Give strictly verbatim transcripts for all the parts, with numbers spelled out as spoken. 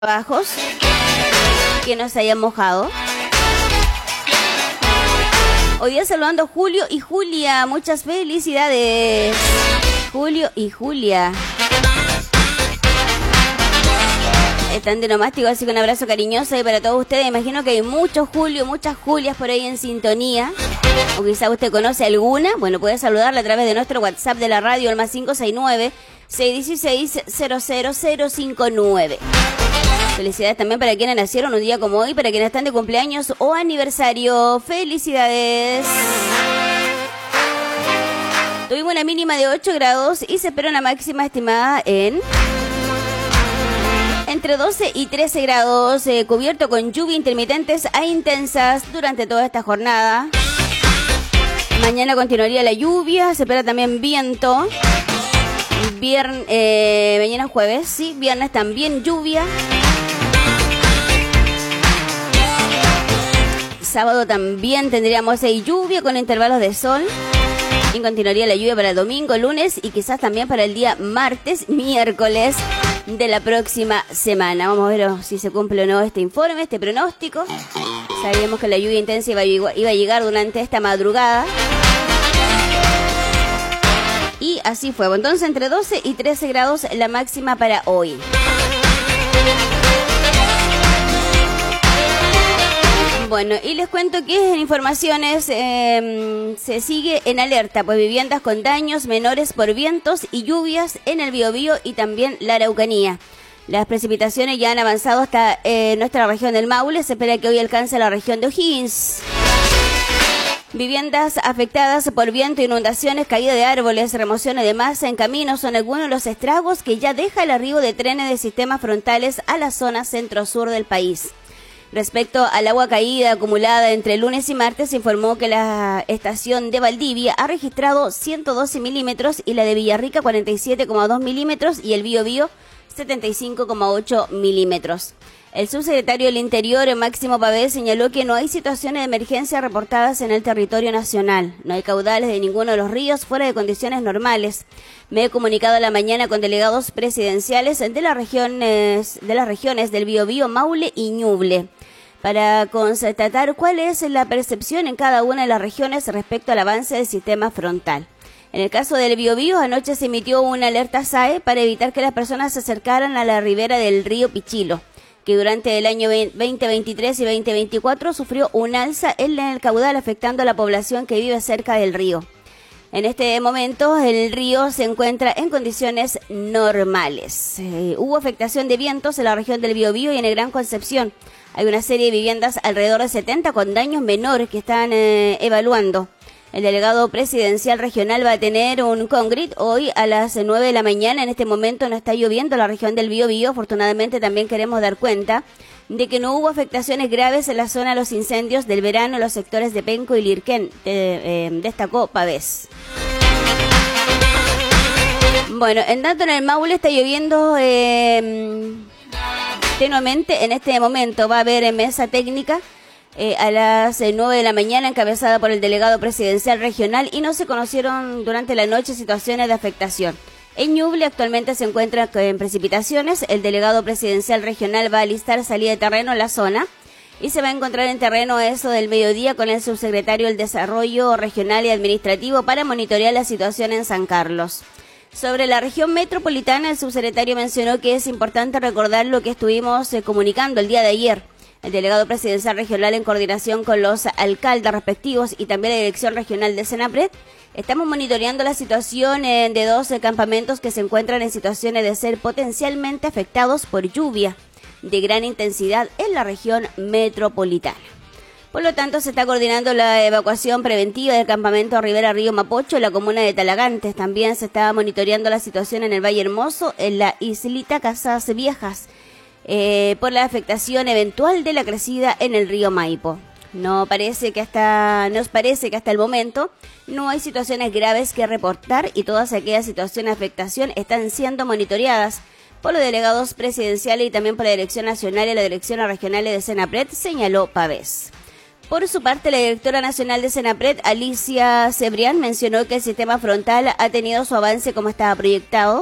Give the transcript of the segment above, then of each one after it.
trabajos que nos hayan mojado. Hoy día saludando a Julio y Julia. Muchas felicidades, Julio y Julia. Están de nomástico, así que un abrazo cariñoso y para todos ustedes. Imagino que hay muchos Julio, muchas Julias por ahí en sintonía. O quizá usted conoce alguna. Bueno, puede saludarla a través de nuestro WhatsApp de la radio, el más cinco seis nueve, seis uno seis, cero cero cero cinco nueve. Felicidades también para quienes nacieron un día como hoy, para quienes están de cumpleaños o aniversario. Felicidades. Tuvimos una mínima de ocho grados y se espera una máxima estimada en entre doce y trece grados, eh, cubierto con lluvia intermitentes a intensas durante toda esta jornada. Mañana continuaría la lluvia, se espera también viento. Viernes, eh, mañana jueves, sí, viernes también lluvia. Sábado también tendríamos ahí lluvia con intervalos de sol. Y continuaría la lluvia para el domingo, lunes y quizás también para el día martes, miércoles de la próxima semana. Vamos a ver si se cumple o no este informe, este pronóstico. Sabíamos que la lluvia intensa iba a, iba a llegar durante esta madrugada. Y así fue. Entonces, entre doce y trece grados la máxima para hoy. Bueno, y les cuento que en informaciones eh, se sigue en alerta, pues viviendas con daños menores por vientos y lluvias en el Biobío y también la Araucanía. Las precipitaciones ya han avanzado hasta eh, nuestra región del Maule. Se espera que hoy alcance la región de O'Higgins. Viviendas afectadas por viento, inundaciones, caída de árboles, remociones de masa en caminos son algunos de los estragos que ya deja el arribo de trenes de sistemas frontales a la zona centro-sur del país. Respecto al agua caída acumulada entre lunes y martes, se informó que la estación de Valdivia ha registrado ciento doce milímetros y la de Villarrica cuarenta y siete coma dos milímetros y el Biobío setenta y cinco coma ocho milímetros. El subsecretario del Interior, Máximo Pavés, señaló que no hay situaciones de emergencia reportadas en el territorio nacional. No hay caudales de ninguno de los ríos fuera de condiciones normales. Me he comunicado a la mañana con delegados presidenciales de las regiones, de las regiones del Biobío, Maule y Ñuble, para constatar cuál es la percepción en cada una de las regiones respecto al avance del sistema frontal. En el caso del Biobío, anoche se emitió una alerta S A E para evitar que las personas se acercaran a la ribera del río Pichilo, que durante el año veinte veintitrés y veinte veinticuatro sufrió un alza en el caudal afectando a la población que vive cerca del río. En este momento el río se encuentra en condiciones normales. Eh, hubo afectación de vientos en la región del Biobío y en el Gran Concepción. Hay una serie de viviendas, alrededor de setenta, con daños menores que están eh, evaluando. El delegado presidencial regional va a tener un congrit hoy a las nueve de la mañana. En este momento no está lloviendo en la región del Biobío. Afortunadamente también queremos dar cuenta de que no hubo afectaciones graves en la zona de los incendios del verano en los sectores de Penco y Lirquén, eh, eh, destacó Pavés. Bueno, en tanto en el Maule está lloviendo eh, tenuamente. En este momento va a haber mesa técnica Eh, a las eh, nueve de la mañana, encabezada por el delegado presidencial regional, y no se conocieron durante la noche situaciones de afectación. En Ñuble actualmente se encuentra en precipitaciones. El delegado presidencial regional va a alistar salida de terreno en la zona y se va a encontrar en terreno a eso del mediodía con el subsecretario del Desarrollo Regional y Administrativo para monitorear la situación en San Carlos. Sobre la región metropolitana, el subsecretario mencionó que es importante recordar lo que estuvimos eh, comunicando el día de ayer. El delegado presidencial regional, en coordinación con los alcaldes respectivos y también la dirección regional de Senapred, estamos monitoreando la situación de dos campamentos que se encuentran en situaciones de ser potencialmente afectados por lluvia de gran intensidad en la región metropolitana. Por lo tanto, se está coordinando la evacuación preventiva del campamento Rivera Río Mapocho en la comuna de Talagantes. También se está monitoreando la situación en el Valle Hermoso, en la islita Casas Viejas, Eh, por la afectación eventual de la crecida en el río Maipo. No parece que hasta, nos parece que hasta el momento no hay situaciones graves que reportar y todas aquellas situaciones de afectación están siendo monitoreadas por los delegados presidenciales y también por la Dirección Nacional y la Dirección Regional de Senapred, señaló Pavés. Por su parte, la directora nacional de Senapred, Alicia Cebrián, mencionó que el sistema frontal ha tenido su avance como estaba proyectado.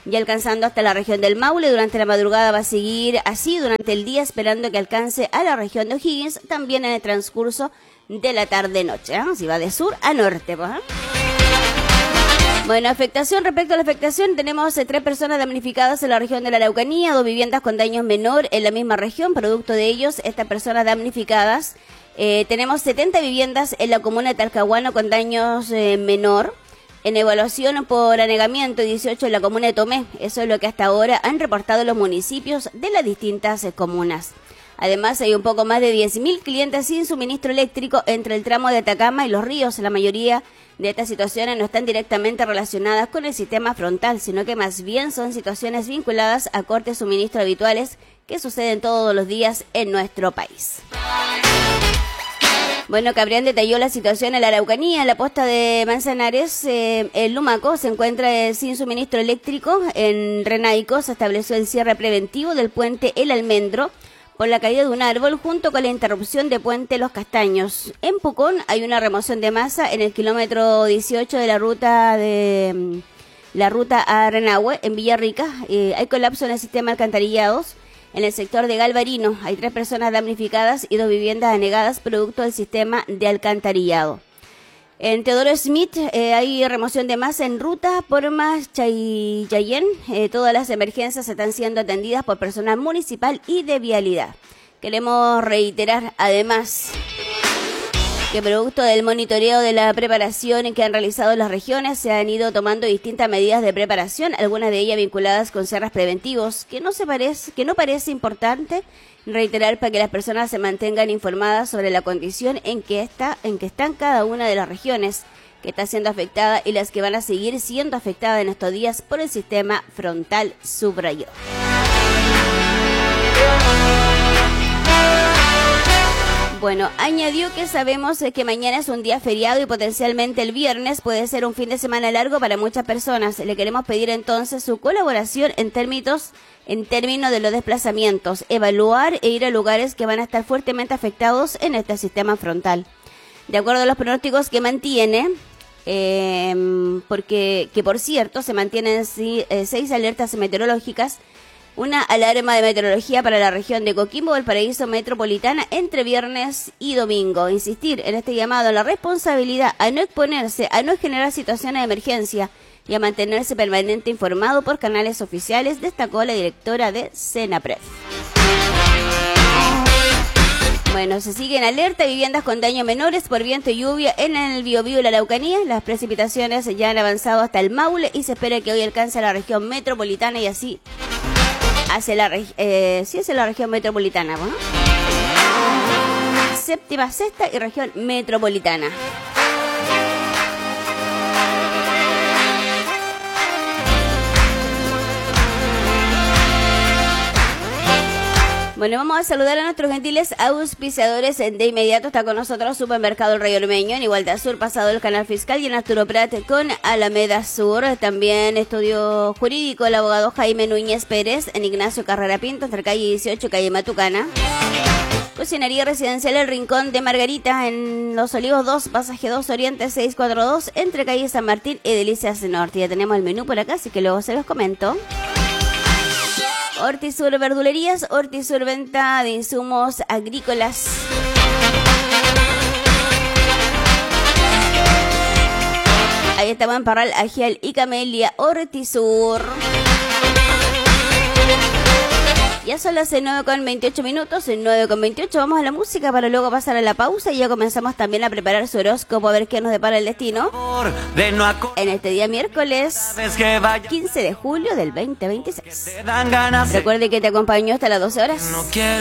y alcanzando hasta la región del Maule. Durante la madrugada va a seguir así durante el día, esperando que alcance a la región de O'Higgins, también en el transcurso de la tarde-noche, ¿eh? Si va de sur a norte, pues, ¿eh? Bueno, afectación, respecto a la afectación, tenemos eh, tres personas damnificadas en la región de la Araucanía, dos viviendas con daños menor en la misma región. Producto de ellos, estas personas damnificadas, eh, tenemos setenta viviendas en la comuna de Talcahuano con daños eh, menor. En evaluación por anegamiento, dieciocho en la comuna de Tomé. Eso es lo que hasta ahora han reportado los municipios de las distintas eh, comunas. Además, hay un poco más de diez mil clientes sin suministro eléctrico entre el tramo de Atacama y Los Ríos. La mayoría de estas situaciones no están directamente relacionadas con el sistema frontal, sino que más bien son situaciones vinculadas a cortes de suministro habituales que suceden todos los días en nuestro país. Bueno, Cabrián detalló la situación en la Araucanía. En la posta de Manzanares, eh, el Lumaco se encuentra eh, sin suministro eléctrico. En Renaico se estableció el cierre preventivo del puente El Almendro por la caída de un árbol junto con la interrupción de puente Los Castaños. En Pucón hay una remoción de masa en el kilómetro dieciocho de la ruta de la ruta a Renahue, en Villarrica. Eh, hay colapso en el sistema de alcantarillados. En el sector de Galvarino hay tres personas damnificadas y dos viviendas anegadas producto del sistema de alcantarillado. En Teodoro Smith eh, hay remoción de masa en ruta Pormas Chayayén. Eh, todas las emergencias están siendo atendidas por personal municipal y de vialidad. Queremos reiterar además que producto del monitoreo de la preparación que han realizado las regiones se han ido tomando distintas medidas de preparación, algunas de ellas vinculadas con cierres preventivos, que no se parece, que no parece importante reiterar para que las personas se mantengan informadas sobre la condición en que está, en que están cada una de las regiones que está siendo afectada y las que van a seguir siendo afectadas en estos días por el sistema frontal, subrayó. Bueno, añadió que sabemos que mañana es un día feriado y potencialmente el viernes puede ser un fin de semana largo para muchas personas. Le queremos pedir entonces su colaboración en términos, en términos de los desplazamientos, evaluar e ir a lugares que van a estar fuertemente afectados en este sistema frontal. De acuerdo a los pronósticos que mantiene, eh, porque que por cierto se mantienen sí, eh, seis alertas meteorológicas, una alarma de meteorología para la región de Coquimbo, Valparaíso Metropolitana, entre viernes y domingo. Insistir en este llamado a la responsabilidad, a no exponerse, a no generar situaciones de emergencia y a mantenerse permanente informado por canales oficiales, destacó la directora de Senapred. Bueno, se sigue en alerta viviendas con daños menores por viento y lluvia en el Biobío y la Araucanía. Las precipitaciones ya han avanzado hasta el Maule y se espera que hoy alcance la región metropolitana y así hacia la, eh, sí, hacia la región metropolitana, ¿no? Séptima, sexta y región metropolitana. Bueno, vamos a saludar a nuestros gentiles auspiciadores. De inmediato está con nosotros Supermercado El Rey Ormeño, en Igualdad Sur, pasado el Canal Fiscal, y en Arturo Prat con Alameda Sur. También estudio jurídico, el abogado Jaime Núñez Pérez, en Ignacio Carrera Pinto, entre calle dieciocho, calle Matucana. Cocinería Residencial El Rincón de Margarita, en Los Olivos dos, pasaje dos, Oriente seiscientos cuarenta y dos, entre calle San Martín y Delicias Norte. Ya tenemos el menú por acá, así que luego se los comento. Hortisur Verdulerías, Hortisur Venta de Insumos Agrícolas. Ahí estamos en Parral, Agial y Camelia, Hortisur. Ya son las nueve con veintiocho minutos, nueve con veintiocho. Vamos a la música para luego pasar a la pausa y ya comenzamos también a preparar su horóscopo a ver qué nos depara el destino en este día miércoles quince de julio del veinte veintiséis. Recuerde que te acompaño hasta las doce horas.